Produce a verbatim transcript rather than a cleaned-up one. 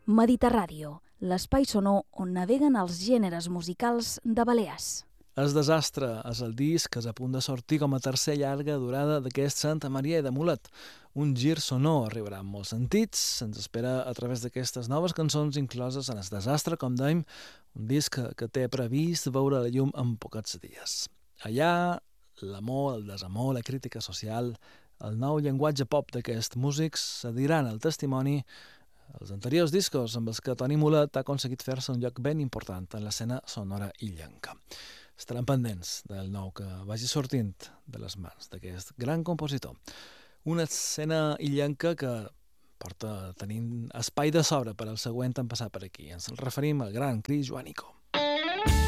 Mediterràdio, l'espai sonor on naveguen els gèneres musicals de Balears. El desastre és el disc que és a punt de sortir com a tercer llarga durada d'aquest Santa Maria de Mulet. Un gir sonor arribarà en molts sentits, se'ns espera a través d'aquestes noves cançons incloses en el desastre, com dèiem, un disc que, que té previst veure la llum en pocs dies. Allà, l'amor, el desamor, la crítica social, el nou llenguatge pop d'aquests músics cediran el testimoni als anteriors discos amb els que Toni Mulet ha aconseguit fer-se un lloc ben important en l'escena sonora illenca. Estarem pendents del nou que vagi sortint de les mans d'aquest gran compositor. Una escena illenca que porta tenint espai de sobre per al següent en passar per aquí. Ens referim al gran Cris Joanico.